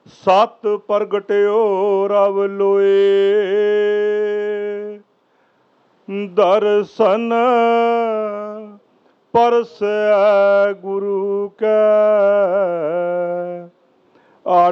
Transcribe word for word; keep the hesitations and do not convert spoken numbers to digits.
ਸਤ ਪ੍ਰਗਟਿਓ ਰਵ ਲੋਏ। ਦਰਸ਼ਨ ਪਰਸੈ ਗੁਰੂ ਕੈ